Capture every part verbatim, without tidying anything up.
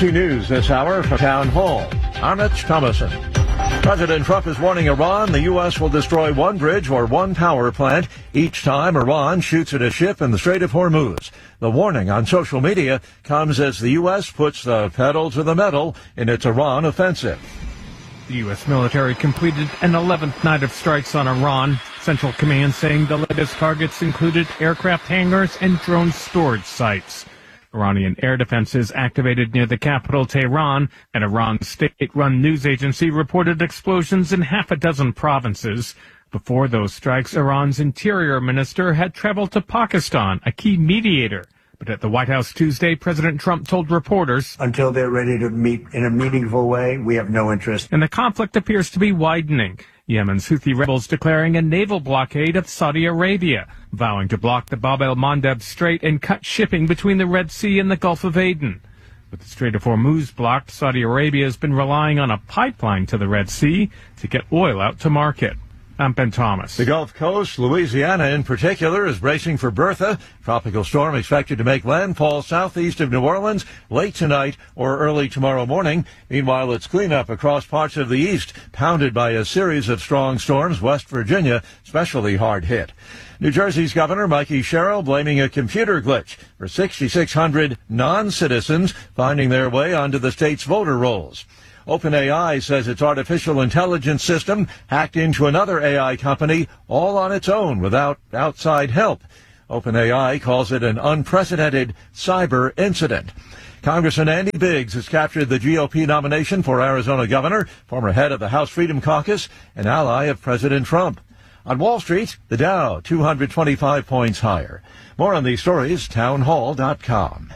Breaking news this hour from Town Hall. I'm Mitch Thomason. President Trump is warning Iran the U S will destroy one bridge or one power plant each time Iran shoots at a ship in the Strait of Hormuz. The warning on social media comes as the U S puts the pedal to the metal in its Iran offensive. The U S military completed an eleventh night of strikes on Iran. Central Command saying the latest targets included aircraft hangars and drone storage sites. Iranian air defenses activated near the capital, Tehran. An Iran state-run news agency reported explosions in half a dozen provinces. Before those strikes, Iran's interior minister had traveled to Pakistan, a key mediator. But at the White House Tuesday, President Trump told reporters, until they're ready to meet in a meaningful way, we have no interest. And the conflict appears to be widening. Yemen's Houthi rebels declaring a naval blockade of Saudi Arabia, vowing to block the Bab el-Mandeb Strait and cut shipping between the Red Sea and the Gulf of Aden. With the Strait of Hormuz blocked, Saudi Arabia has been relying on a pipeline to the Red Sea to get oil out to market. I'm Ben Thomas. The Gulf Coast, Louisiana in particular, is bracing for Bertha. Tropical storm expected to make landfall southeast of New Orleans late tonight or early tomorrow morning. Meanwhile, it's cleanup across parts of the east, pounded by a series of strong storms. West Virginia, especially hard hit. New Jersey's Governor Mikey Sherrill blaming a computer glitch for six thousand six hundred non-citizens finding their way onto the state's voter rolls. OpenAI says its artificial intelligence system hacked into another A I company all on its own without outside help. OpenAI calls it an unprecedented cyber incident. Congressman Andy Biggs has captured the G O P nomination for Arizona governor, former head of the House Freedom Caucus, an ally of President Trump. On Wall Street, the Dow two hundred twenty-five points higher. More on these stories, townhall dot com.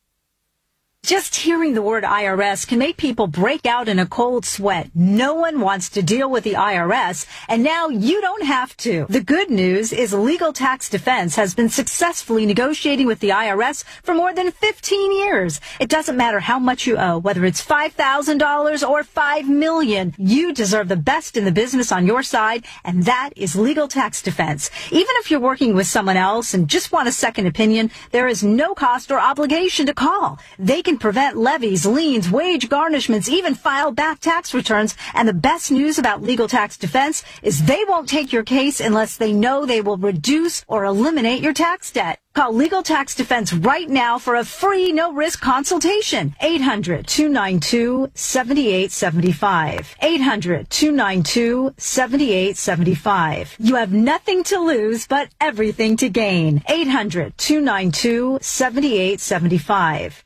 Just hearing the word I R S can make people break out in a cold sweat. No one wants to deal with the I R S, and now you don't have to. The good news is Legal Tax Defense has been successfully negotiating with the I R S for more than fifteen years. It doesn't matter how much you owe, whether it's five thousand dollars or five million dollars. You deserve the best in the business on your side, and that is Legal Tax Defense. Even if you're working with someone else and just want a second opinion, there is no cost or obligation to call. They can prevent levies, liens, wage garnishments, even file back tax returns. And the best news about Legal Tax Defense is they won't take your case unless they know they will reduce or eliminate your tax debt. Call Legal Tax Defense right now for a free, no-risk consultation. eight hundred, two nine two, seven eight seven five. eight hundred, two nine two, seven eight seven five. You have nothing to lose, but everything to gain. eight hundred, two nine two, seven eight seven five.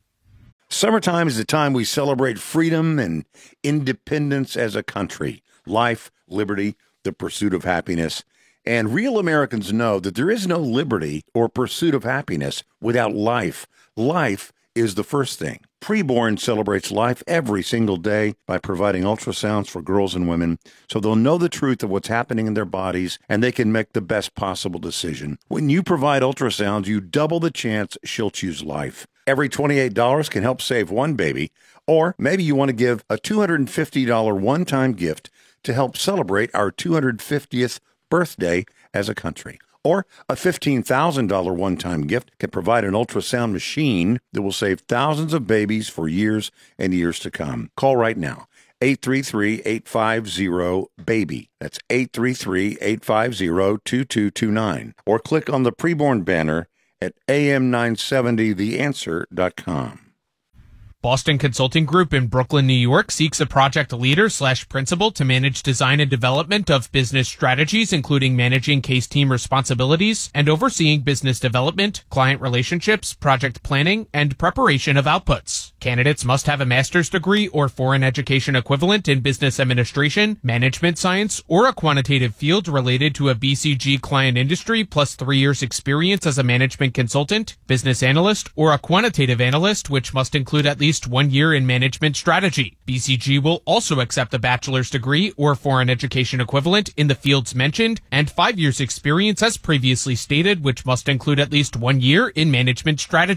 Summertime is the time we celebrate freedom and independence as a country. Life, liberty, the pursuit of happiness. And real Americans know that there is no liberty or pursuit of happiness without life. Life is the first thing. Preborn celebrates life every single day by providing ultrasounds for girls and women so they'll know the truth of what's happening in their bodies and they can make the best possible decision. When you provide ultrasounds, you double the chance she'll choose life. Every twenty-eight dollars can help save one baby, or maybe you want to give a two hundred fifty dollars one-time gift to help celebrate our two hundred fiftieth birthday as a country. Or a fifteen thousand dollars one-time gift can provide an ultrasound machine that will save thousands of babies for years and years to come. Call right now, eight three three, eight five zero, BABY. That's eight three three, eight five zero, two two two nine. Or click on the preborn banner at A M nine seventy the answer dot com. Boston Consulting Group in Brooklyn, New York seeks a project leader slash principal to manage design and development of business strategies, including managing case team responsibilities and overseeing business development, client relationships, project planning, and preparation of outputs. Candidates must have a master's degree or foreign education equivalent in business administration, management science, or a quantitative field related to a B C G client industry, plus three years experience as a management consultant, business analyst, or a quantitative analyst, which must include at least one year in management strategy. B C G will also accept a bachelor's degree or foreign education equivalent in the fields mentioned, and five years experience as previously stated, which must include at least one year in management strategy.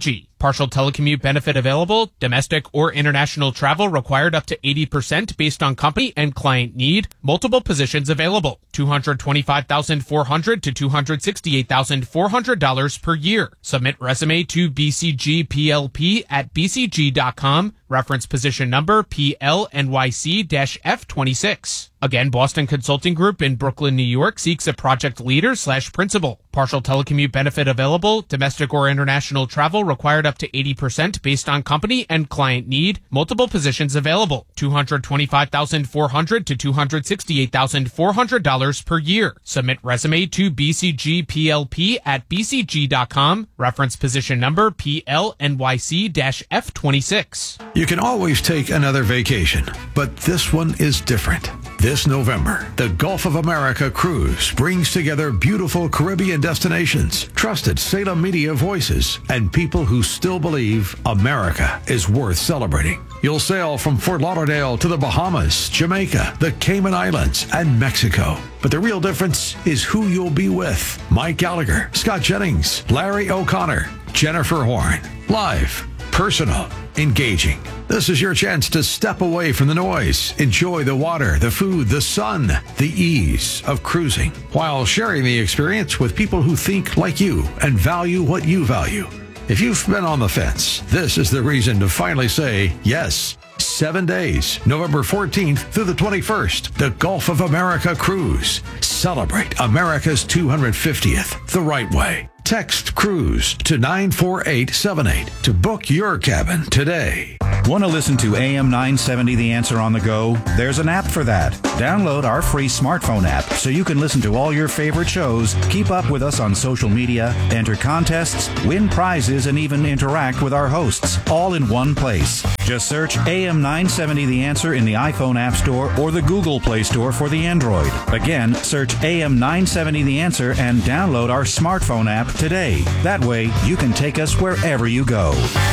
Partial telecommute benefit available. Domestic or international travel required up to eighty percent based on company and client need. Multiple positions available. two hundred twenty-five thousand four hundred dollars to two hundred sixty-eight thousand four hundred dollars per year. Submit resume to B C G P L P at b c g dot com. Reference position number P L N Y C F twenty-six. Again, Boston Consulting Group in Brooklyn, New York seeks a project leader slash principal. Partial telecommute benefit available. Domestic or international travel required up to eighty percent based on company and client need. Multiple positions available. two hundred twenty-five thousand four hundred dollars to two hundred sixty-eight thousand four hundred dollars per year. Submit resume to B C G P L P at b c g dot com. Reference position number P L N Y C F twenty-six. You can always take another vacation, but this one is different. This November, the Gulf of America Cruise brings together beautiful Caribbean destinations, trusted Salem media voices, and people who still believe America is worth celebrating. You'll sail from Fort Lauderdale to the Bahamas, Jamaica, the Cayman Islands, and Mexico. But the real difference is who you'll be with. Mike Gallagher, Scott Jennings, Larry O'Connor, Jennifer Horn. Live, personal, engaging. This is your chance to step away from the noise, enjoy the water, the food, the sun, the ease of cruising, while sharing the experience with people who think like you and value what you value. If you've been on the fence, this is the reason to finally say yes. Seven days, November fourteenth through the twenty-first, the Gulf of America Cruise. Celebrate America's two hundred fiftieth the right way. Text CRUISE to nine four eight seven eight to book your cabin today. Want to listen to A M nine seventy The Answer on the go? There's an app for that. Download our free smartphone app so you can listen to all your favorite shows, keep up with us on social media, enter contests, win prizes, and even interact with our hosts, all in one place. Just search A M nine seventy The Answer in the iPhone App Store or the Google Play Store for the Android. Again, search A M nine seventy The Answer and download our smartphone app today. That way, you can take us wherever you go.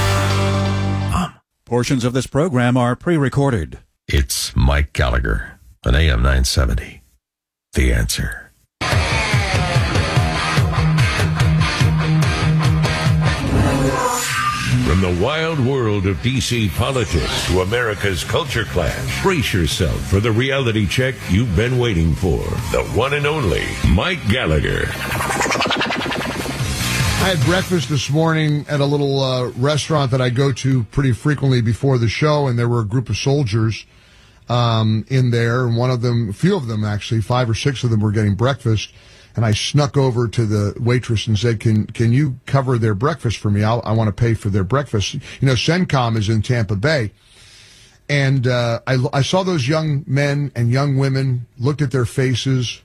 Um. Portions of this program are pre-recorded. It's Mike Gallagher on A M nine seventy. The Answer. From the wild world of D C politics to America's culture clash, brace yourself for the reality check you've been waiting for. The one and only Mike Gallagher. I had breakfast this morning at a little uh, restaurant that I go to pretty frequently before the show, and there were a group of soldiers um, in there, and one of them, a few of them actually, five or six of them were getting breakfast, and I snuck over to the waitress and said, can can you cover their breakfast for me? I'll, I want to pay for their breakfast. You know, CENTCOM is in Tampa Bay, and uh, I, I saw those young men and young women, looked at their faces.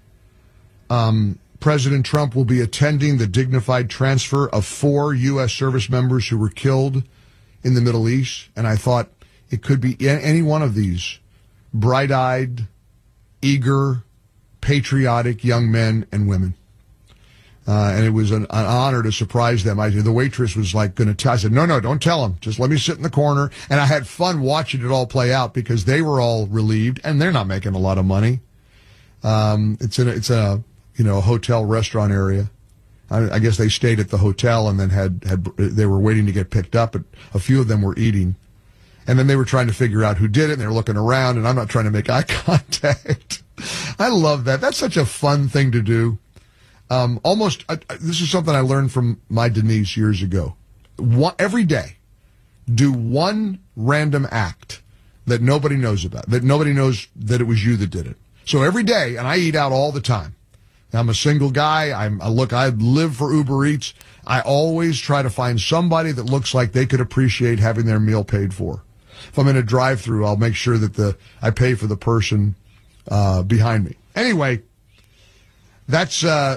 Um President Trump will be attending the dignified transfer of four U S service members who were killed in the Middle East. And I thought it could be any one of these bright-eyed, eager, patriotic young men and women. Uh, and it was an, an honor to surprise them. I, the waitress was like going to tell. I said, no, no, don't tell them. Just let me sit in the corner. And I had fun watching it all play out because they were all relieved, and they're not making a lot of money. Um, it's in a, it's a, you know, a hotel restaurant area. I, I guess they stayed at the hotel and then had, had, they were waiting to get picked up, but a few of them were eating. And then they were trying to figure out who did it, and they were looking around, and I'm not trying to make eye contact. I love that. That's such a fun thing to do. Um, almost, uh, this is something I learned from my Denise years ago. One, every day, do one random act that nobody knows about, that nobody knows that it was you that did it. So every day, and I eat out all the time. I'm a single guy. I'm I look, I live for Uber Eats. I always try to find somebody that looks like they could appreciate having their meal paid for. If I'm in a drive-through, I'll make sure that the I pay for the person uh, behind me. Anyway, that's uh,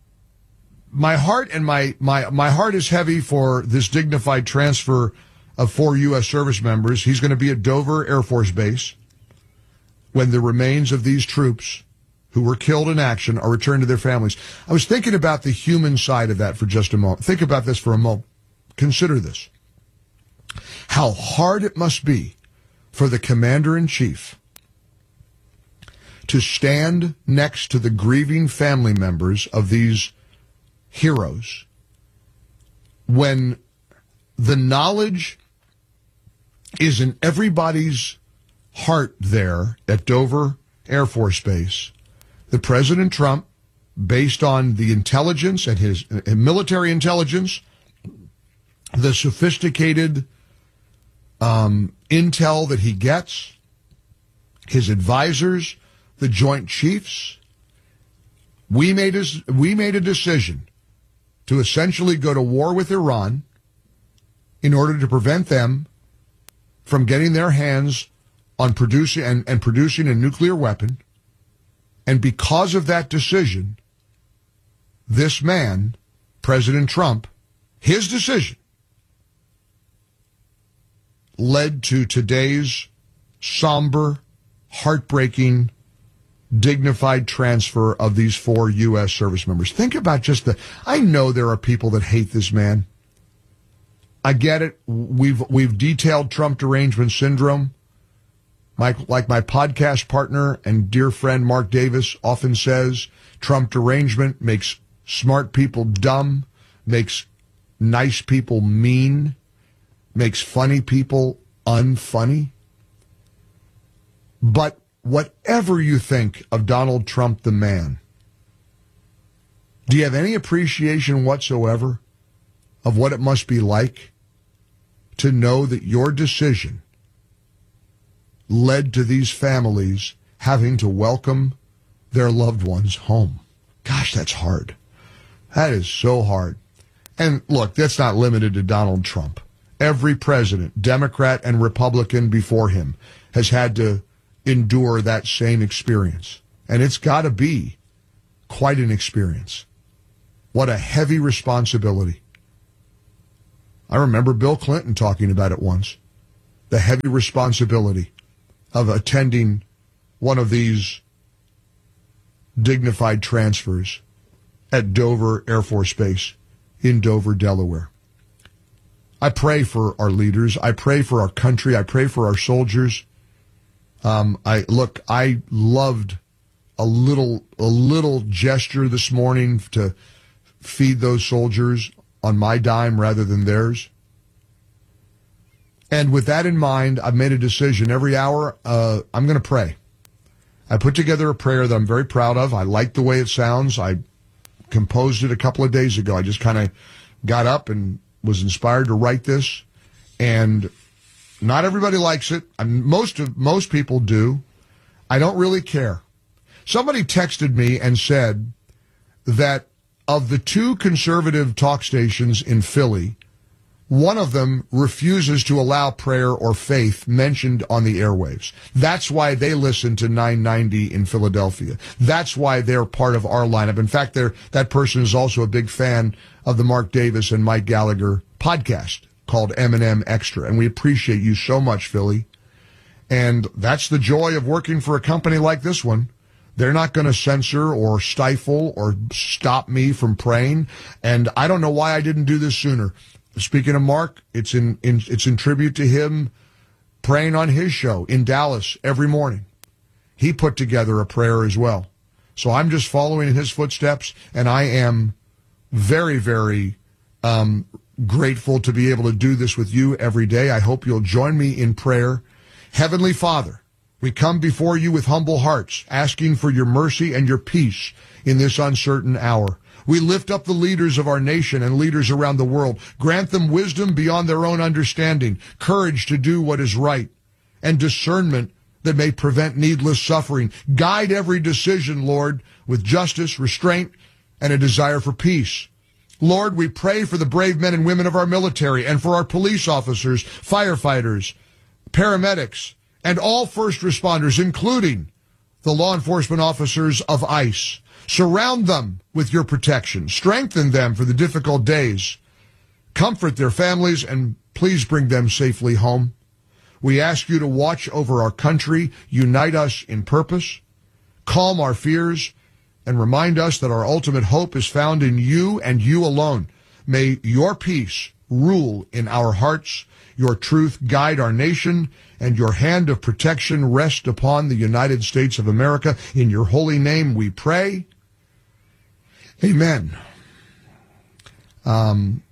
my heart and my, my, my heart is heavy for this dignified transfer of four U S service members. He's going to be at Dover Air Force Base when the remains of these troops who were killed in action are returned to their families. I was thinking about the human side of that for just a moment. Think about this for a moment. Consider this. How hard it must be for the commander-in-chief to stand next to the grieving family members of these heroes when the knowledge is in everybody's heart there at Dover Air Force Base that President Trump, based on the intelligence and his uh, military intelligence, the sophisticated um, intel that he gets, his advisors, the Joint Chiefs, we made a, we made a decision to essentially go to war with Iran in order to prevent them from getting their hands on producing and, and producing a nuclear weapon. And because of that decision, this man, President Trump, his decision led to today's somber, heartbreaking, dignified transfer of these four U S service members. Think about just the, I know there are people that hate this man. I get it. We've, we've detailed Trump derangement syndrome. My, like my podcast partner and dear friend Mark Davis often says, Trump derangement makes smart people dumb, makes nice people mean, makes funny people unfunny. But whatever you think of Donald Trump the man, do you have any appreciation whatsoever of what it must be like to know that your decision led to these families having to welcome their loved ones home? Gosh, that's hard. That is so hard. And look, that's not limited to Donald Trump. Every president, Democrat and Republican before him, has had to endure that same experience. And it's got to be quite an experience. What a heavy responsibility. I remember Bill Clinton talking about it once. The heavy responsibility of attending one of these dignified transfers at Dover Air Force Base in Dover, Delaware. I pray for our leaders. I pray for our country. I pray for our soldiers. Um, I look, I loved a little, a little gesture this morning to feed those soldiers on my dime rather than theirs. And with that in mind, I've made a decision. Every hour, uh, I'm going to pray. I put together a prayer that I'm very proud of. I like the way it sounds. I composed it a couple of days ago. I just kind of got up and was inspired to write this. And not everybody likes it. I mean, most of most people do. I don't really care. Somebody texted me and said that of the two conservative talk stations in Philly, one of them refuses to allow prayer or faith mentioned on the airwaves. That's why they listen to nine ninety in Philadelphia. That's why they're part of our lineup. In fact, they're, that person is also a big fan of the Mark Davis and Mike Gallagher podcast called M and M Extra. And we appreciate you so much, Philly. And that's the joy of working for a company like this one. They're not going to censor or stifle or stop me from praying. And I don't know why I didn't do this sooner. Speaking of Mark, it's in, in it's in tribute to him praying on his show in Dallas every morning. He put together a prayer as well. So I'm just following in his footsteps, and I am very, very um, grateful to be able to do this with you every day. I hope you'll join me in prayer. Heavenly Father, we come before you with humble hearts, asking for your mercy and your peace in this uncertain hour. We lift up the leaders of our nation and leaders around the world. Grant them wisdom beyond their own understanding, courage to do what is right, and discernment that may prevent needless suffering. Guide every decision, Lord, with justice, restraint, and a desire for peace. Lord, we pray for the brave men and women of our military and for our police officers, firefighters, paramedics, and all first responders, including the law enforcement officers of ICE. Surround them with your protection. Strengthen them for the difficult days. Comfort their families, and please bring them safely home. We ask you to watch over our country, unite us in purpose, calm our fears, and remind us that our ultimate hope is found in you and you alone. May your peace rule in our hearts, your truth guide our nation, and your hand of protection rest upon the United States of America. In your holy name we pray. Amen. Um,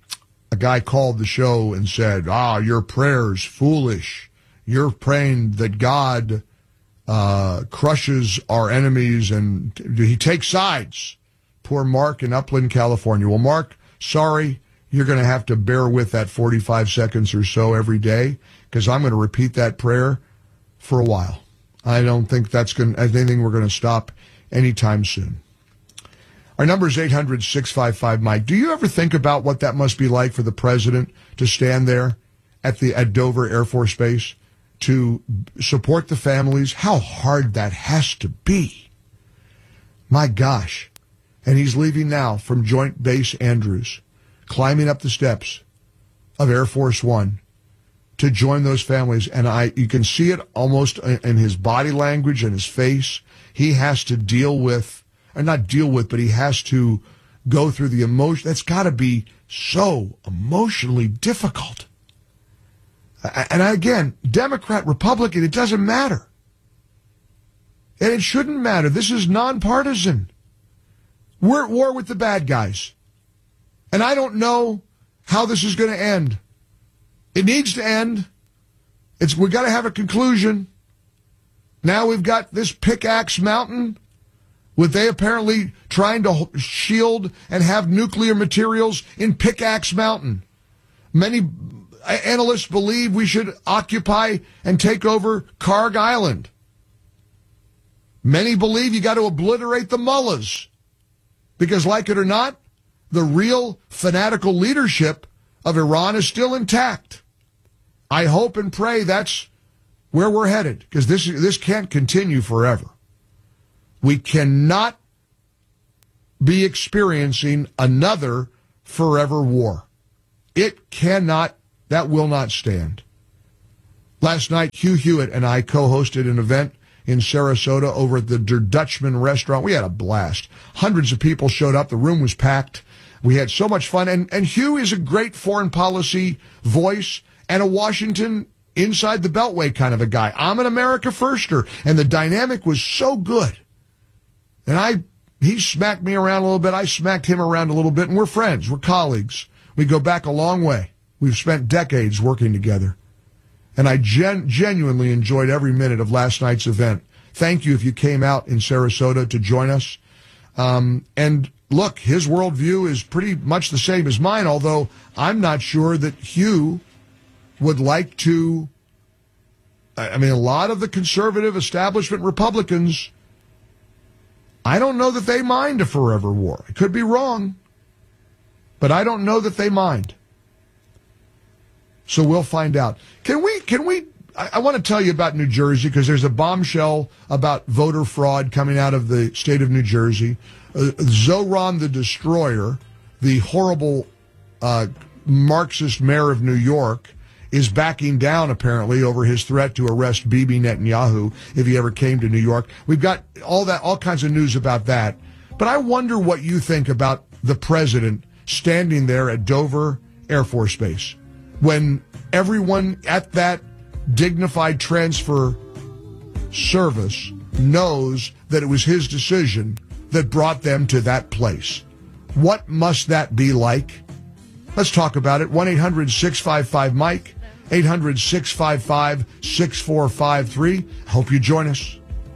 a guy called the show and said, ah, your prayers foolish. You're praying that God uh, crushes our enemies and he takes sides. Poor Mark in Upland, California. Well, Mark, sorry, you're going to have to bear with that forty-five seconds or so every day because I'm going to repeat that prayer for a while. I don't think that's going to, anything we're going to stop anytime soon. Our number is eight hundred, six five five, Mike. Do you ever think about what that must be like for the president to stand there at the at Dover Air Force Base to support the families? How hard that has to be. My gosh. And he's leaving now from Joint Base Andrews, climbing up the steps of Air Force One to join those families. And I, you can see it almost in his body language and his face. He has to deal with, or not deal with, but he has to go through the emotion. That's got to be so emotionally difficult. And again, Democrat, Republican, it doesn't matter. And it shouldn't matter. This is nonpartisan. We're at war with the bad guys. And I don't know how this is going to end. It needs to end. It's, we've got to have a conclusion. Now we've got this Pickaxe Mountain, with they apparently trying to shield and have nuclear materials in Pickaxe Mountain. Many analysts believe we should occupy and take over Karg Island. Many believe you got to obliterate the mullahs. Because like it or not, the real fanatical leadership of Iran is still intact. I hope and pray that's where we're headed, because this, this can't continue forever. We cannot be experiencing another forever war. It cannot, that will not stand. Last night, Hugh Hewitt and I co-hosted an event in Sarasota over at the Der Dutchman restaurant. We had a blast. Hundreds of people showed up. The room was packed. We had so much fun. And, and Hugh is a great foreign policy voice and a Washington inside the Beltway kind of a guy. I'm an America firster. And the dynamic was so good. And I, he smacked me around a little bit. I smacked him around a little bit. And we're friends. We're colleagues. We go back a long way. We've spent decades working together. And I gen- genuinely enjoyed every minute of last night's event. Thank you if you came out in Sarasota to join us. Um, and look, his worldview is pretty much the same as mine, although I'm not sure that Hugh would like to. I mean, a lot of the conservative establishment Republicans, I don't know that they mind a forever war. I could be wrong, but I don't know that they mind. So we'll find out. Can we, can we, I, I want to tell you about New Jersey because there's a bombshell about voter fraud coming out of the state of New Jersey. Uh, Zoran the Destroyer, the horrible uh, Marxist mayor of New York, is backing down apparently over his threat to arrest Bibi Netanyahu if he ever came to New York. We've got all that, all kinds of news about that. But I wonder what you think about the president standing there at Dover Air Force Base when everyone at that dignified transfer service knows that it was his decision that brought them to that place. What must that be like? Let's talk about it. one eight hundred six five five Mike, eight hundred six five five six four five three. Hope you join us.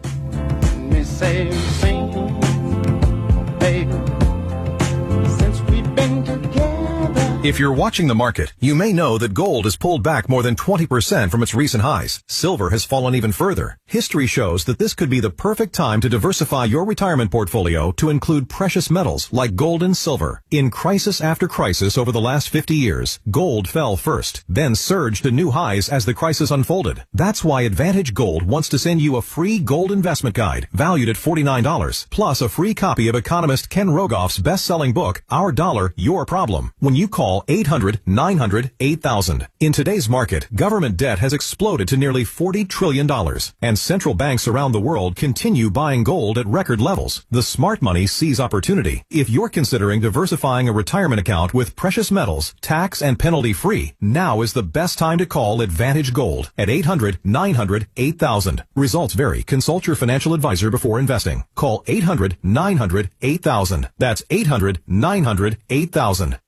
If you're watching the market, you may know that gold has pulled back more than twenty percent from its recent highs. Silver has fallen even further. History shows that this could be the perfect time to diversify your retirement portfolio to include precious metals like gold and silver. In crisis after crisis over the last fifty years, gold fell first, then surged to new highs as the crisis unfolded. That's why Advantage Gold wants to send you a free gold investment guide valued at forty-nine dollars, plus a free copy of economist Ken Rogoff's best-selling book, Our Dollar, Your Problem, when you call eight hundred nine hundred eight thousand. In today's market, government debt has exploded to nearly forty trillion dollars, and central banks around the world continue buying gold at record levels. The smart money sees opportunity. If you're considering diversifying a retirement account with precious metals, tax and penalty free, now is the best time to call Advantage Gold at eight hundred nine hundred eight thousand. Results vary. Consult your financial advisor before investing. Call eight hundred nine hundred eight thousand. That's eight hundred nine hundred eight thousand.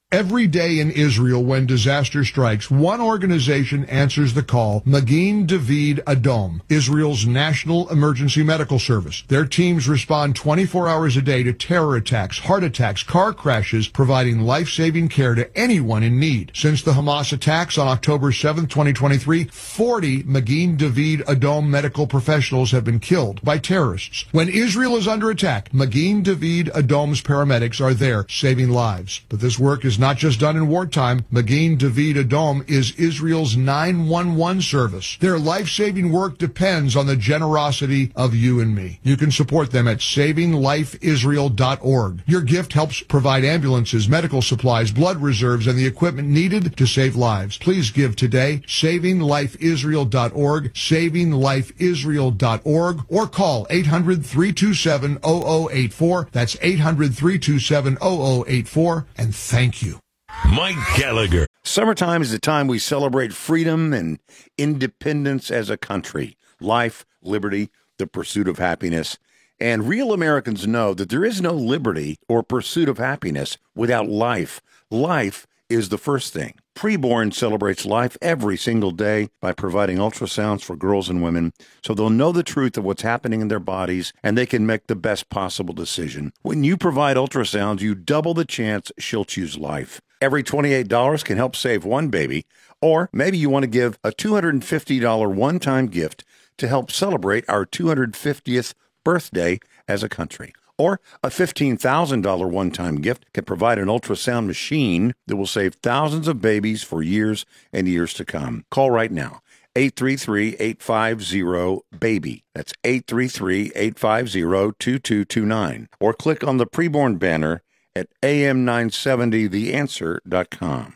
Every day in Israel, when disaster strikes, one organization answers the call, Magen David Adom, Israel's national emergency medical service. Their teams respond twenty-four hours a day to terror attacks, heart attacks, car crashes, providing life-saving care to anyone in need. Since the Hamas attacks on October seventh, twenty twenty-three, forty Magen David Adom medical professionals have been killed by terrorists. When Israel is under attack, Magen David Adom's paramedics are there saving lives. But this work is not just done in wartime. Magen David Adom is Israel's nine one one service. Their life-saving work depends on the generosity of you and me. You can support them at saving life israel dot org. Your gift helps provide ambulances, medical supplies, blood reserves, and the equipment needed to save lives. Please give today, saving life israel dot org, saving life israel dot org, or call eight hundred, three two seven, zero zero eight four. That's eight hundred, three two seven, zero zero eight four, and thank you. Mike Gallagher. Summertime is the time we celebrate freedom and independence as a country. Life, liberty, the pursuit of happiness. And real Americans know that there is no liberty or pursuit of happiness without life. Life is the first thing. Preborn celebrates life every single day by providing ultrasounds for girls and women so they'll know the truth of what's happening in their bodies and they can make the best possible decision. When you provide ultrasounds, you double the chance she'll choose life. Every twenty-eight dollars can help save one baby, or maybe you want to give a two hundred fifty dollars one-time gift to help celebrate our two hundred fiftieth birthday as a country. Or a fifteen thousand dollars one-time gift can provide an ultrasound machine that will save thousands of babies for years and years to come. Call right now, eight three three, eight five zero, BABY. That's eight three three, eight five zero, two two two nine. Or click on the preborn banner at A M nine seventy the answer dot com.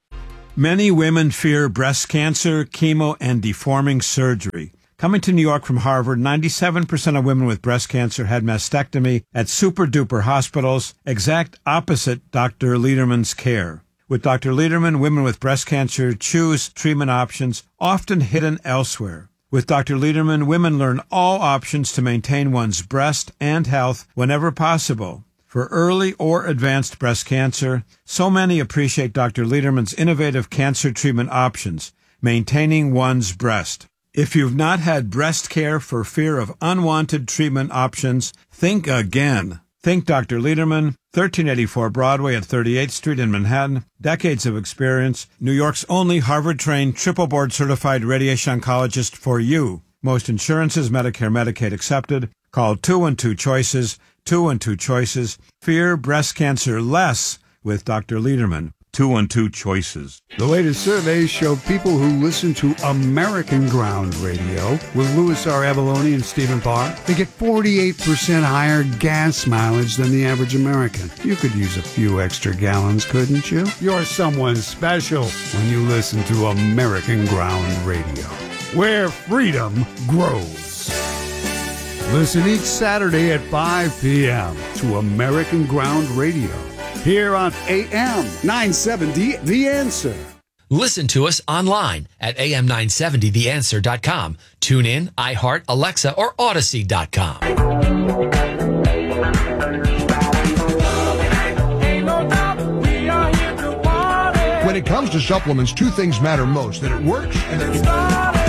Many women fear breast cancer, chemo, and deforming surgery. Coming to New York from Harvard, ninety-seven percent of women with breast cancer had mastectomy at super-duper hospitals, exact opposite Doctor Lederman's care. With Doctor Lederman, women with breast cancer choose treatment options often hidden elsewhere. With Doctor Lederman, women learn all options to maintain one's breast and health whenever possible. For early or advanced breast cancer, so many appreciate Doctor Lederman's innovative cancer treatment options, maintaining one's breast. If you've not had breast care for fear of unwanted treatment options, think again. Think Doctor Lederman, thirteen eighty-four Broadway at thirty-eighth Street in Manhattan. Decades of experience, New York's only Harvard-trained, triple-board certified radiation oncologist for you. Most insurances, Medicare, Medicaid accepted. Call two one two choices, two one two choices. Fear breast cancer less with Doctor Lederman. two one two choices. The latest surveys show people who listen to American Ground Radio with Louis R. Abalone and Stephen Parr, they get forty-eight percent higher gas mileage than the average American. You could use a few extra gallons, couldn't you? You're someone special when you listen to American Ground Radio, where freedom grows. Listen each Saturday at five p.m. to American Ground Radio, here on A M nine seventy The Answer. Listen to us online at A M nine seventy the answer dot com. Tune in, iHeart, Alexa, or Odyssey dot com. When it comes to supplements, two things matter most, that it works and that it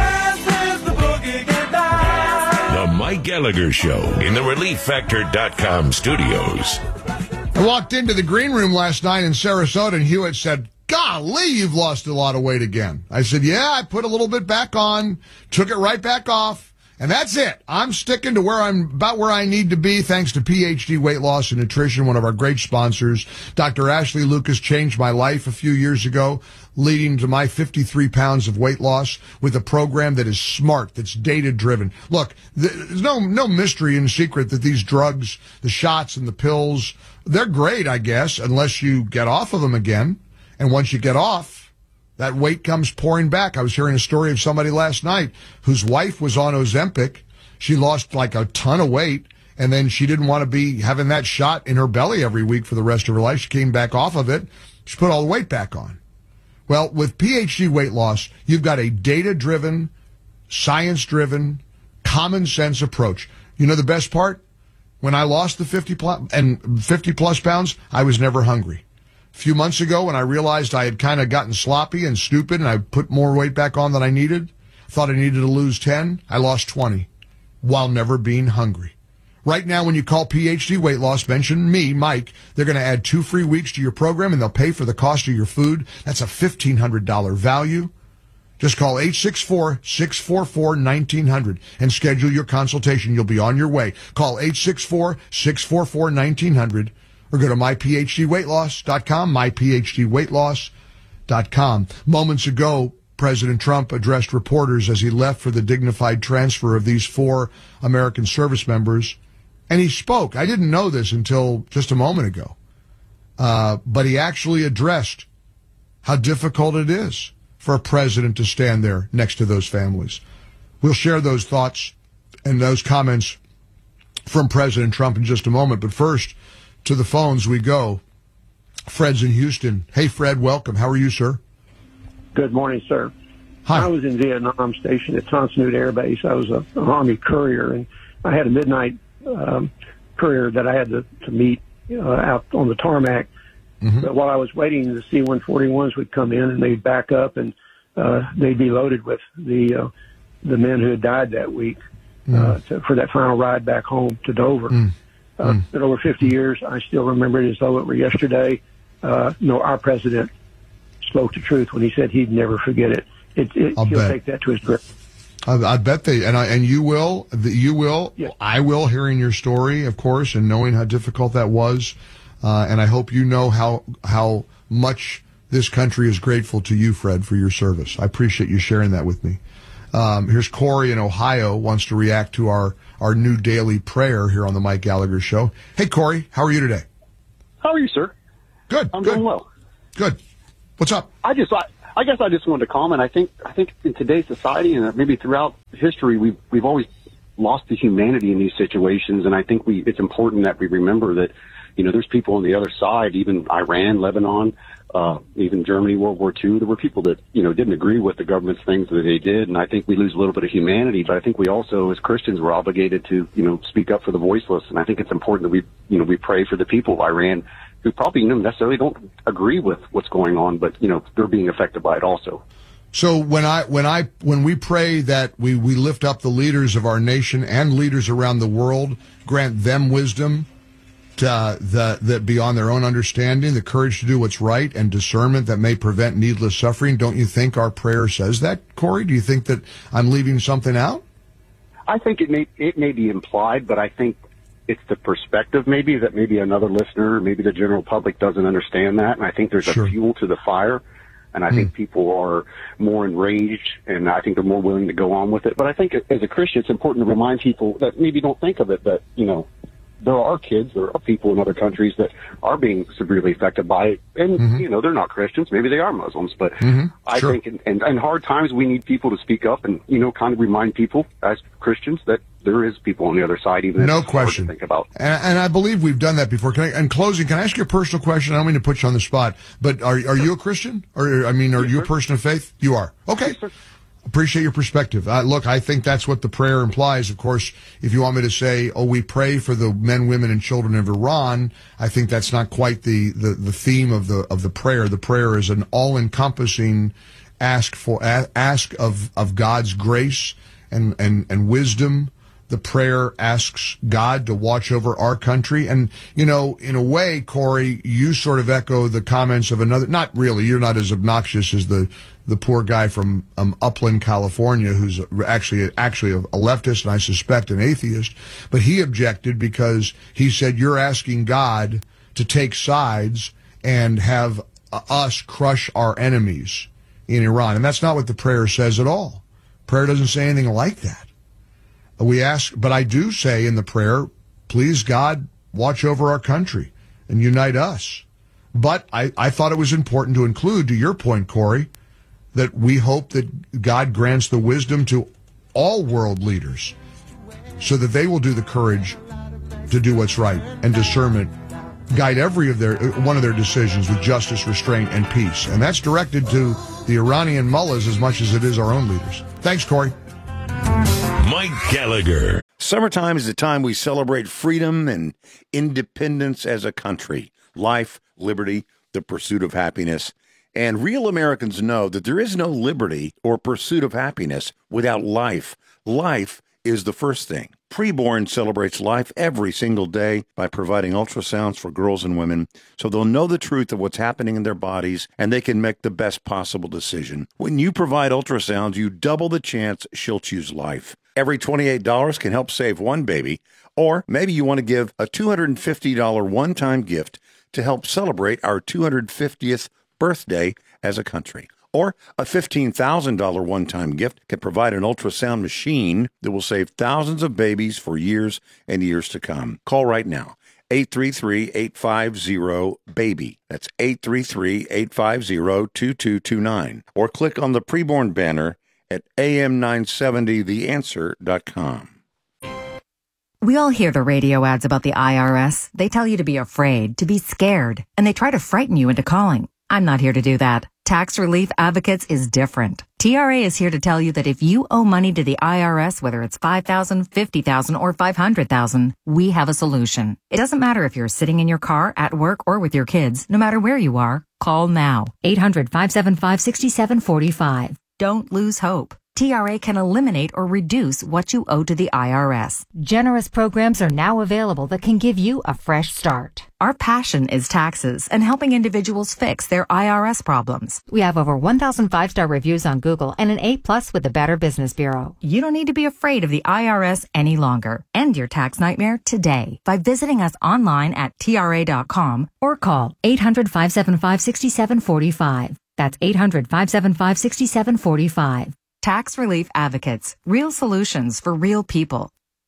The Mike Gallagher Show in the relief factor dot com studios. I walked into the green room last night in Sarasota, and Hewitt said, golly, you've lost a lot of weight again. I said, yeah, I put a little bit back on, took it right back off, and that's it. I'm sticking to where I'm about where I need to be, thanks to P H D Weight Loss and Nutrition, one of our great sponsors. Doctor Ashley Lucas changed my life a few years ago, leading to my fifty-three pounds of weight loss with a program that is smart, that's data-driven. Look, there's no no mystery and secret that these drugs, the shots and the pills, they're great, I guess, unless you get off of them again. And once you get off, that weight comes pouring back. I was hearing a story of somebody last night whose wife was on Ozempic. She lost like a ton of weight, and then she didn't want to be having that shot in her belly every week for the rest of her life. She came back off of it. She put all the weight back on. Well, with P H D Weight Loss, you've got a data-driven, science-driven, common-sense approach. You know the best part? When I lost the fifty plus, and fifty plus pounds, I was never hungry. A few months ago, when I realized I had kind of gotten sloppy and stupid and I put more weight back on than I needed, thought I needed to lose ten, I lost twenty while never being hungry. Right now, when you call P H D Weight Loss, mention me, Mike, they're going to add two free weeks to your program and they'll pay for the cost of your food. That's a fifteen hundred dollars value. Just call eight six four, six four four, one nine zero zero and schedule your consultation. You'll be on your way. Call eight six four, six four four, one nine zero zero or go to my p h d weight loss dot com, my p h d weight loss dot com. Moments ago, President Trump addressed reporters as he left for the dignified transfer of these four American service members, and he spoke. I didn't know this until just a moment ago, uh, but he actually addressed how difficult it is for a president to stand there next to those families. We'll share those thoughts and those comments from President Trump in just a moment, but first, to the phones we go. Fred's in Houston. Hey, Fred, welcome. How are you, sir? Good morning, sir. Hi. I was in Vietnam, stationed at Tan Son Nhut Air Base. I was a, an Army courier, and I had a midnight um, courier that I had to, to meet uh, out on the tarmac. Mm-hmm. But while I was waiting, the C one forty-ones would come in, and they'd back up, and uh, they'd be loaded with the uh, the men who had died that week mm. uh, to, for that final ride back home to Dover. Mm. Uh, mm. Been over fifty years. I still remember it as though it were yesterday. Uh, no, our president spoke the truth when he said he'd never forget it. It, it I'll he'll bet. take that to his grave. I, I bet they, and I, and you will, you will, yeah. I will, hearing your story, of course, and knowing how difficult that was. Uh, and I hope you know how, how much this country is grateful to you, Fred, for your service. I appreciate you sharing that with me. Um, here's Corey in Ohio wants to react to our, our new daily prayer here on the Mike Gallagher Show. Hey, Corey, how are you today? How are you, sir? Good. I'm good. doing well. Good. What's up? I just, I, I guess I just wanted to comment. I think, I think in today's society and maybe throughout history, we've, we've always lost the humanity in these situations. And I think we, it's important that we remember that, you know, there's people on the other side, even Iran, Lebanon, uh, even Germany, World War Two. There were people that, you know, didn't agree with the government's things that they did. And I think we lose a little bit of humanity, but I think we also, as Christians, we're obligated to, you know, speak up for the voiceless. And I think it's important that we, you know, we pray for the people of Iran who probably, you know, necessarily don't agree with what's going on, but, you know, they're being affected by it also. So when I when I when we pray that we, we lift up the leaders of our nation and leaders around the world, grant them wisdom to uh, the that beyond their own understanding, the courage to do what's right, and discernment that may prevent needless suffering. Don't you think our prayer says that, Corey? Do you think that I'm leaving something out? I think it may it may be implied, but I think it's the perspective maybe that maybe another listener, maybe the general public doesn't understand that, and I think there's Sure. a fuel to the fire. And I Hmm. think people are more enraged, and I think they're more willing to go on with it. But I think as a Christian, it's important to remind people that maybe don't think of it, that, you know, there are kids, there are people in other countries that are being severely affected by it. And, Mhm. you know, they're not Christians. Maybe they are Muslims. But Mhm. I Sure. think in, in, in hard times, we need people to speak up and, you know, kind of remind people as Christians that there is people on the other side, even if No it's hard question. to think about. And, and I believe we've done that before. Can I, in closing, can I ask you a personal question? I don't mean to put you on the spot, but are are you a Christian? Or, I mean, are you a person of faith? You are. Okay. Appreciate your perspective. Uh, look, I think that's what the prayer implies. Of course, if you want me to say, oh, we pray for the men, women, and children of Iran, I think that's not quite the, the, the theme of the of the prayer. The prayer is an all-encompassing ask for ask of, of God's grace and, and, and wisdom. The prayer asks God to watch over our country. And, you know, in a way, Corey, you sort of echo the comments of another, not really, you're not as obnoxious as the, the poor guy from um, Upland, California, who's actually, actually a leftist and I suspect an atheist. But he objected because he said, you're asking God to take sides and have uh, us crush our enemies in Iran. And that's not what the prayer says at all. Prayer doesn't say anything like that. We ask, but I do say in the prayer, please, God, watch over our country and unite us. But I, I thought it was important to include, to your point, Corey, that we hope that God grants the wisdom to all world leaders so that they will do the courage to do what's right, and discernment guide every of their one of their decisions with justice, restraint, and peace. And that's directed to the Iranian mullahs as much as it is our own leaders. Thanks, Corey. Mike Gallagher. Summertime is the time we celebrate freedom and independence as a country. Life, liberty, the pursuit of happiness. And real Americans know that there is no liberty or pursuit of happiness without life. Life is the first thing. Preborn celebrates life every single day by providing ultrasounds for girls and women so they'll know the truth of what's happening in their bodies and they can make the best possible decision. When you provide ultrasounds, you double the chance she'll choose life. Every twenty-eight dollars can help save one baby, or maybe you want to give a two hundred fifty dollars one-time gift to help celebrate our two hundred fiftieth birthday as a country. Or a fifteen thousand dollars one-time gift can provide an ultrasound machine that will save thousands of babies for years and years to come. Call right now, eight three three, eight five zero, BABY. That's eight three three, eight five zero, two two two nine. Or click on the preborn banner at A M nine seventy the answer dot com. We all hear the radio ads about the I R S. They tell you to be afraid, to be scared, and they try to frighten you into calling. I'm not here to do that. Tax Relief Advocates is different. T R A is here to tell you that if you owe money to the I R S, whether it's five thousand dollars, fifty thousand dollars, or five hundred thousand dollars, we have a solution. It doesn't matter if you're sitting in your car, at work, or with your kids. No matter where you are, call now. eight hundred, five seven five, six seven four five. Don't lose hope. T R A can eliminate or reduce what you owe to the I R S. Generous programs are now available that can give you a fresh start. Our passion is taxes and helping individuals fix their I R S problems. We have over one thousand five-star reviews on Google and an A plus with the Better Business Bureau. You don't need to be afraid of the I R S any longer. End your tax nightmare today by visiting us online at T R A dot com or call eight hundred, five seven five, six seven four five. That's eight hundred, five seven five, six seven four five. Tax Relief Advocates. Real solutions for real people.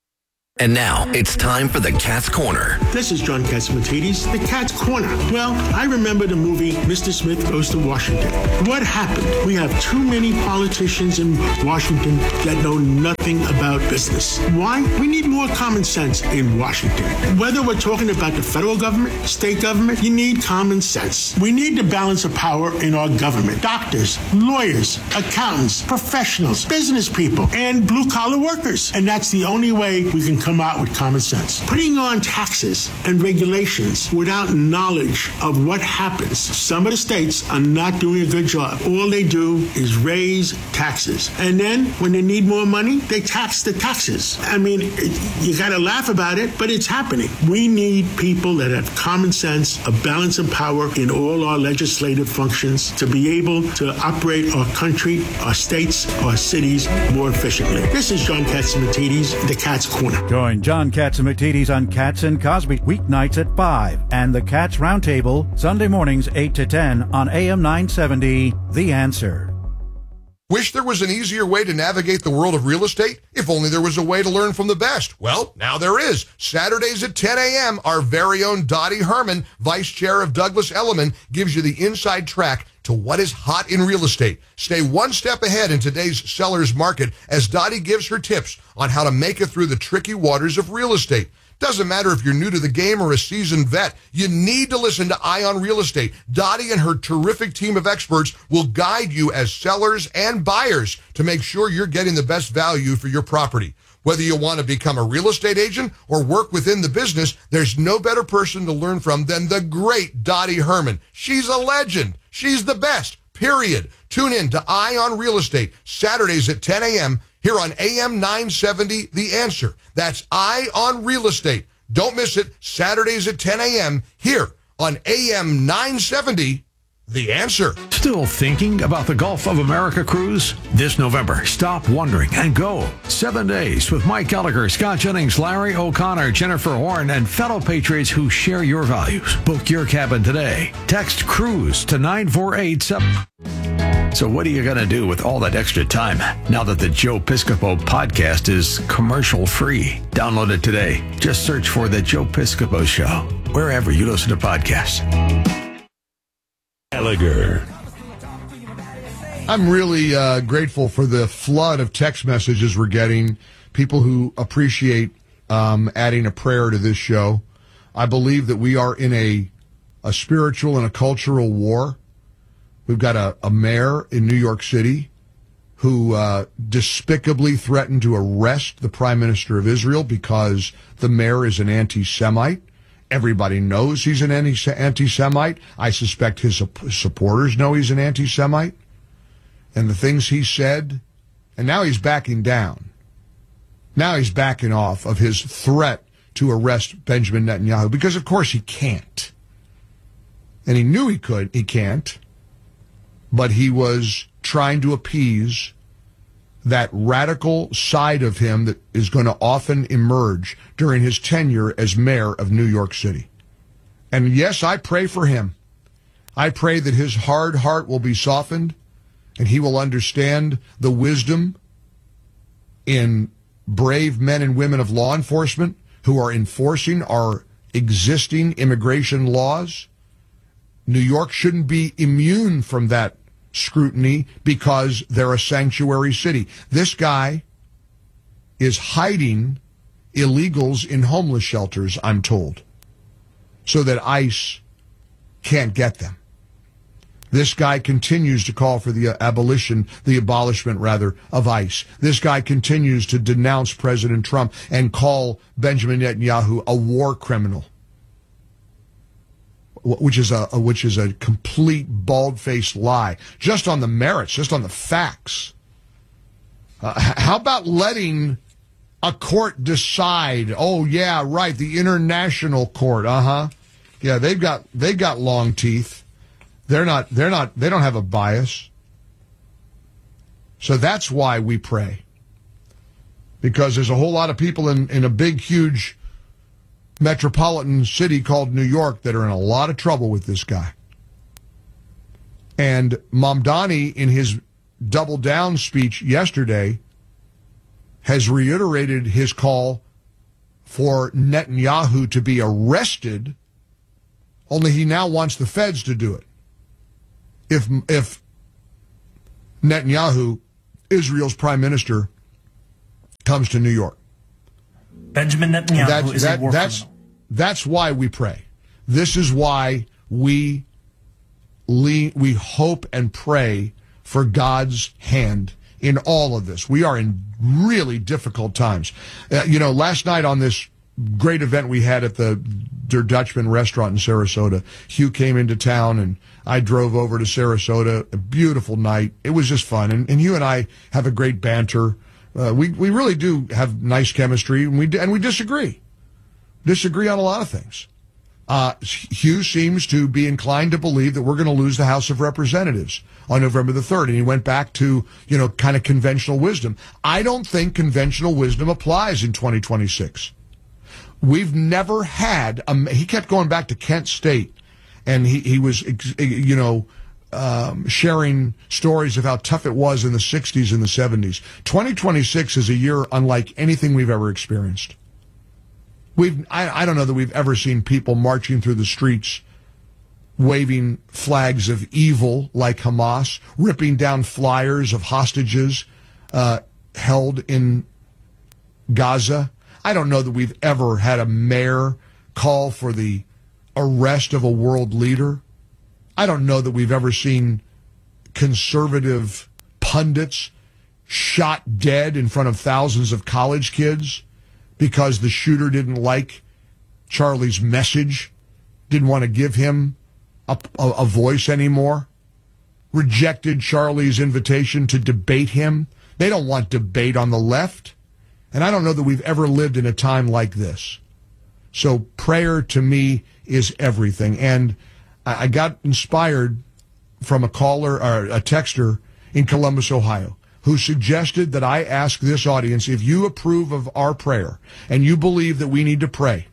And now, it's time for the Cat's Corner. This is John Catsimatidis, the Cat's Corner. Well, I remember the movie Mister Smith Goes to Washington. What happened? We have too many politicians in Washington that know nothing about business. Why? We need more common sense in Washington. Whether we're talking about the federal government, state government, you need common sense. We need the balance of power in our government. Doctors, lawyers, accountants, professionals, business people, and blue-collar workers. And that's the only way we can come out with common sense. Putting on taxes and regulations without knowledge of what happens. Some of the states are not doing a good job. All they do is raise taxes. And then when they need more money, they tax the taxes. I mean, you got to laugh about it, but it's happening. We need people that have common sense, a balance of power in all our legislative functions to be able to operate our country, our states, our cities more efficiently. This is John Catsimatidis, the Cat's Corner. Join John Catsimatidis on Cats and Cosby weeknights at five and the Cats Roundtable Sunday mornings eight to ten on A M nine seventy The Answer. Wish there was an easier way to navigate the world of real estate? If only there was a way to learn from the best. Well, now there is. Saturdays at ten a.m., our very own Dottie Herman, Vice Chair of Douglas Elliman, gives you the inside track to what is hot in real estate. Stay one step ahead in today's seller's market as Dottie gives her tips on how to make it through the tricky waters of real estate. Doesn't matter if you're new to the game or a seasoned vet, you need to listen to Eye on Real Estate. Dottie and her terrific team of experts will guide you as sellers and buyers to make sure you're getting the best value for your property. Whether you want to become a real estate agent or work within the business, there's no better person to learn from than the great Dottie Herman. She's a legend. She's the best, period. Tune in to Eye on Real Estate, Saturdays at ten a.m., here on A M nine seventy, The Answer. That's Eye on Real Estate. Don't miss it, Saturdays at ten a.m., here on A M nine seventy, The Answer. Still thinking about the Gulf of America cruise? This November, stop wondering and go. Seven days with Mike Gallagher, Scott Jennings, Larry O'Connor, Jennifer Horn, and fellow patriots who share your values. Book your cabin today. Text CRUISE to nine four eight seven. So what are you going to do with all that extra time now that the Joe Piscopo podcast is commercial free? Download it today. Just search for The Joe Piscopo Show, wherever you listen to podcasts. Gallagher. I'm really uh, grateful for the flood of text messages we're getting, people who appreciate um, adding a prayer to this show. I believe that we are in a, a spiritual and a cultural war. We've got a, a mayor in New York City who uh, despicably threatened to arrest the Prime Minister of Israel because the mayor is an anti-Semite. Everybody knows he's an anti-Semite. I suspect his supporters know he's an anti-Semite. And the things he said, and now he's backing down. Now he's backing off of his threat to arrest Benjamin Netanyahu, because of course he can't. And he knew he could, he can't. But he was trying to appease that radical side of him that is going to often emerge during his tenure as mayor of New York City. And yes, I pray for him. I pray that his hard heart will be softened and he will understand the wisdom in brave men and women of law enforcement who are enforcing our existing immigration laws. New York shouldn't be immune from that scrutiny because they're a sanctuary city. This guy is hiding illegals in homeless shelters, I'm told, so that ICE can't get them. This guy continues to call for the abolition, the abolishment, rather, of ICE. This guy continues to denounce President Trump and call Benjamin Netanyahu a war criminal, which is a which is a complete bald-faced lie, just on the merits, just on the facts. Uh, how about letting a court decide? Oh yeah, right, the international court. Uh huh. Yeah, they've got they've got long teeth. They're not they're not they don't have a bias. So that's why we pray, because there's a whole lot of people in in a big, huge metropolitan city called New York that are in a lot of trouble with this guy. And Mamdani, in his double down speech yesterday, has reiterated his call for Netanyahu to be arrested, only he now wants the feds to do it. If, if Netanyahu, Israel's prime minister, comes to New York. Benjamin Netanyahu that, is that, a war that's, criminal. That's why we pray. This is why we lean, we hope and pray for God's hand in all of this. We are in really difficult times. Uh, you know, last night on this great event we had at the Der Dutchman restaurant in Sarasota, Hugh came into town and I drove over to Sarasota. A beautiful night. It was just fun. And, and Hugh and I have a great banter. Uh, we we really do have nice chemistry, and we and we disagree, disagree on a lot of things. Uh, Hugh seems to be inclined to believe that we're going to lose the House of Representatives on November the third, and he went back to, you know, kind of conventional wisdom. I don't think conventional wisdom applies in twenty twenty-six. We've never had a, he kept going back to Kent State, and he he was, you know. Um, sharing stories of how tough it was in the sixties and the seventies. twenty twenty-six is a year unlike anything we've ever experienced. We've, I, I don't know that we've ever seen people marching through the streets waving flags of evil like Hamas, ripping down flyers of hostages uh, held in Gaza. I don't know that we've ever had a mayor call for the arrest of a world leader. I don't know that we've ever seen conservative pundits shot dead in front of thousands of college kids because the shooter didn't like Charlie's message, didn't want to give him a, a, a voice anymore, rejected Charlie's invitation to debate him. They don't want debate on the left. And I don't know that we've ever lived in a time like this. So prayer to me is everything. And I got inspired from a caller or a texter in Columbus, Ohio, who suggested that I ask this audience, if you approve of our prayer and you believe that we need to pray,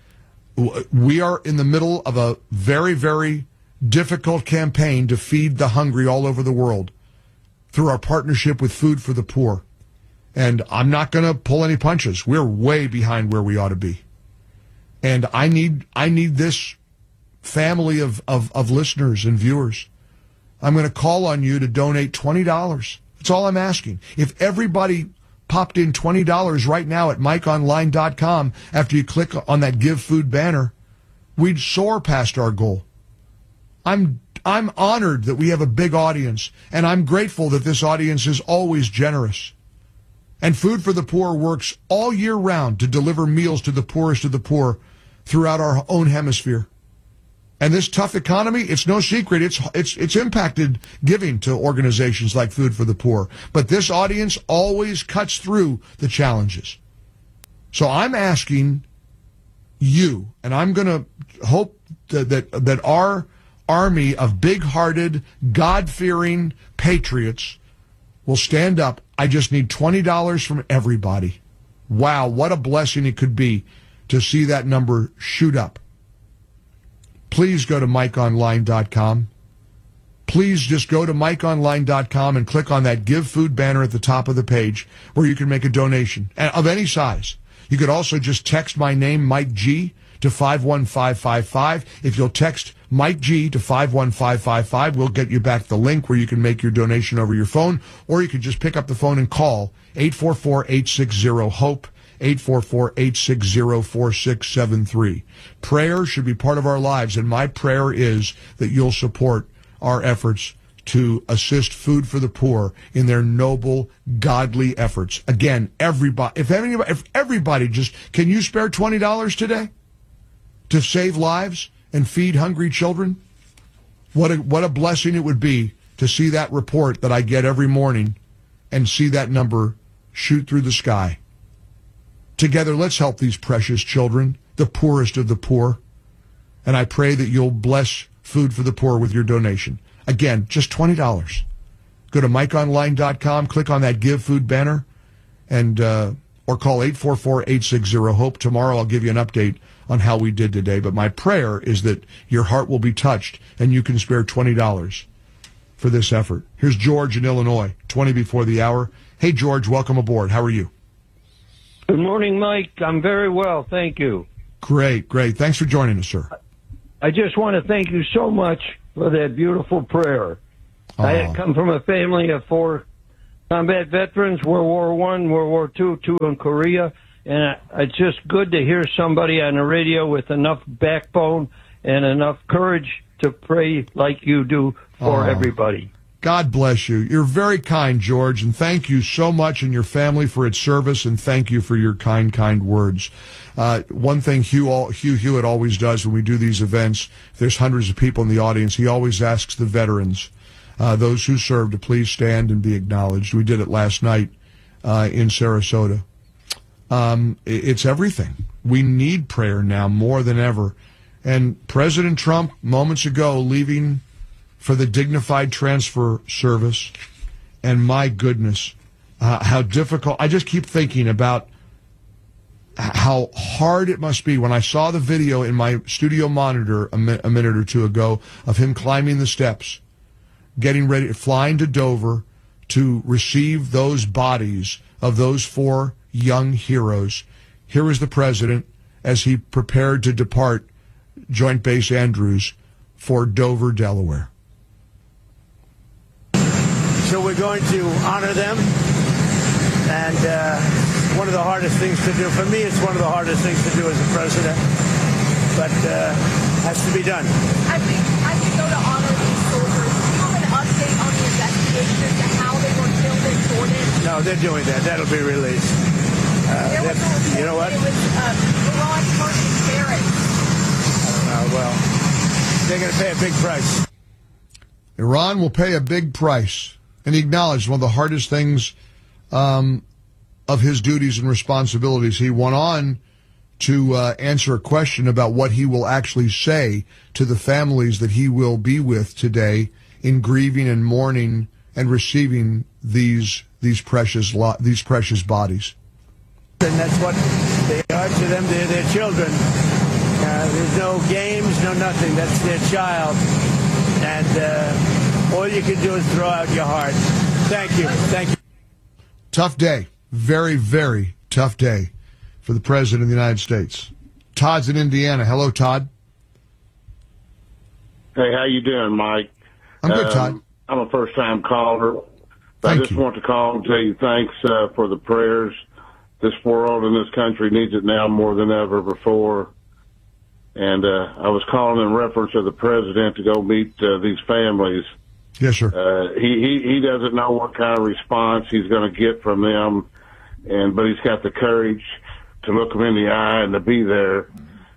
we are in the middle of a very, very difficult campaign to feed the hungry all over the world through our partnership with Food for the Poor. And I'm not going to pull any punches. We're way behind where we ought to be. And I need, I need this family of, of, of listeners and viewers. I'm going to call on you to donate twenty dollars. That's all I'm asking. If everybody popped in twenty dollars right now at mike online dot com after you click on that Give Food banner, we'd soar past our goal. I'm I'm honored that we have a big audience, and I'm grateful that this audience is always generous. And Food for the Poor works all year round to deliver meals to the poorest of the poor throughout our own hemisphere. And this tough economy, it's no secret, it's it's it's impacted giving to organizations like Food for the Poor. But this audience always cuts through the challenges. So I'm asking you, and I'm going to hope that, that that our army of big-hearted, God-fearing patriots will stand up. I just need twenty dollars from everybody. Wow, what a blessing it could be to see that number shoot up. Please go to Mike Online dot com. Please just go to Mike Online dot com and click on that Give Food banner at the top of the page where you can make a donation of any size. You could also just text my name, Mike G, to five one five five five. If you'll text Mike G to five one five five five, we'll get you back the link where you can make your donation over your phone, or you can just pick up the phone and call eight four four, eight six zero, HOPE, eight four four, eight six zero, four six seven three. Prayer should be part of our lives, and my prayer is that you'll support our efforts to assist Food for the Poor in their noble, godly efforts. Again, everybody, if anybody, if everybody just, can you spare twenty dollars today to save lives and feed hungry children? What a, what a blessing it would be to see that report that I get every morning and see that number shoot through the sky. Together, let's help these precious children, the poorest of the poor. And I pray that you'll bless Food for the Poor with your donation. Again, just twenty dollars. Go to Mike Online dot com, click on that Give Food banner, and uh, or call eight four four, eight six zero, HOPE. Tomorrow I'll give you an update on how we did today. But my prayer is that your heart will be touched and you can spare twenty dollars for this effort. Here's George in Illinois, twenty before the hour. Hey, George, welcome aboard. How are you? Good morning, Mike. I'm very well, thank you. Great, great. Thanks for joining us, sir. I just want to thank you so much for that beautiful prayer. Oh. I had come from a family of four combat veterans, World War One, World War Two, two in Korea, and I, it's just good to hear somebody on the radio with enough backbone and enough courage to pray like you do for Oh. everybody. God bless you. You're very kind, George, and thank you so much and your family for its service, and thank you for your kind, kind words. Uh, one thing Hugh, all, Hugh Hewitt always does when we do these events, if there's hundreds of people in the audience, he always asks the veterans, uh, those who served, to please stand and be acknowledged. We did it last night uh, in Sarasota. Um, it, it's everything. We need prayer now more than ever. And President Trump, moments ago, leaving for the dignified transfer service, and my goodness, uh, how difficult. I just keep thinking about how hard it must be. When I saw the video in my studio monitor a, mi- a minute or two ago of him climbing the steps, getting ready, flying to Dover to receive those bodies of those four young heroes. Here is the president as he prepared to depart Joint Base Andrews for Dover, Delaware. So we're going to honor them, and uh, one of the hardest things to do. For me, it's one of the hardest things to do as a president, but uh, has to be done. As we, as we go to honor these soldiers, do you have an update on the investigation as to how they were killed in Jordan? No, they're doing that. That'll be released. Uh, There was a report you know what? It was uh, Iran targeting barracks. Uh, well, they're going to pay a big price. Iran will pay a big price. And he acknowledged one of the hardest things um, of his duties and responsibilities. He went on to uh, answer a question about what he will actually say to the families that he will be with today in grieving and mourning and receiving these these precious lo- these precious bodies. And that's what they are to them. They're their children. Uh, there's no games, no nothing. That's their child. And uh, all you can do is throw out your heart. Thank you. Thank you. Tough day. Very, very tough day for the President of the United States. Todd's in Indiana. Hello, Todd. Hey, how you doing, Mike? I'm good, Todd. Um, I'm a first-time caller. Thank I just you. want to call and tell you thanks uh, for the prayers. This world and this country needs it now more than ever before. And uh, I was calling in reference to the president to go meet uh, these families. Yes, sir. Uh, he, he he doesn't know what kind of response he's going to get from them, and but he's got the courage to look them in the eye and to be there.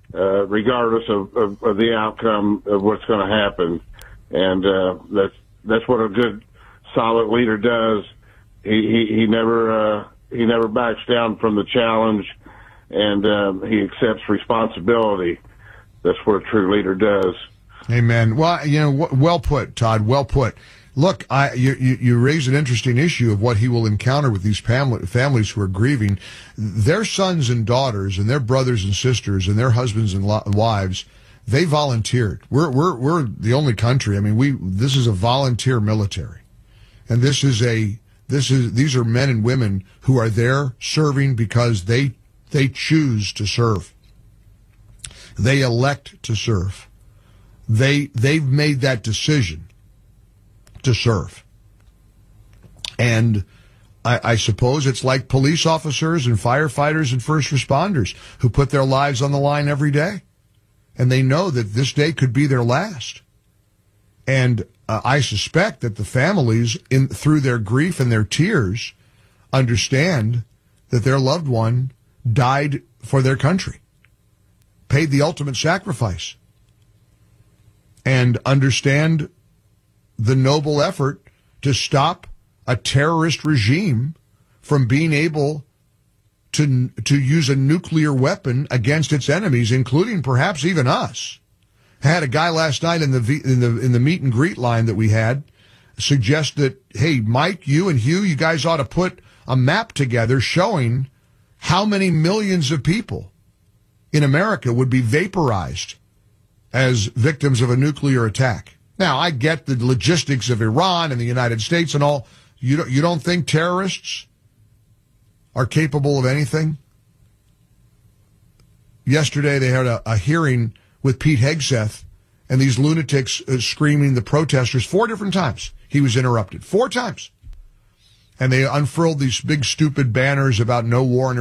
uh, regardless of, of, of the outcome of what's going to happen. And uh, that's that's what a good, solid leader does. He he, he never uh, he never backs down from the challenge, and um, he accepts responsibility. That's what a true leader does. Amen. Well, you know, well put, Todd. Well put. Look, I, you, you, you raise an interesting issue of what he will encounter with these family, families who are grieving. Their sons and daughters and their brothers and sisters and their husbands and lo- wives, they volunteered. We're, we're, we're the only country. I mean, we, this is a volunteer military. And this is a, this is, these are men and women who are there serving because they, they choose to serve. They elect to serve. They, they've made that decision to serve. And I, I suppose it's like police officers and firefighters and first responders who put their lives on the line every day. And they know that this day could be their last. And uh, I suspect that the families, in through their grief and their tears, understand that their loved one died for their country, paid the ultimate sacrifice, and understand the noble effort to stop a terrorist regime from being able to to use a nuclear weapon against its enemies, including perhaps even us. I had a guy last night in the in the in the meet and greet line that we had suggest that, hey, Mike, you and Hugh, you guys ought to put a map together showing how many millions of people in America would be vaporized as victims of a nuclear attack. Now, I get the logistics of Iran and the United States and all. You don't, you don't think terrorists are capable of anything? Yesterday, they had a, a hearing with Pete Hegseth and these lunatics uh, screaming the protesters four different times. He was interrupted four times. And they unfurled these big, stupid banners about no war in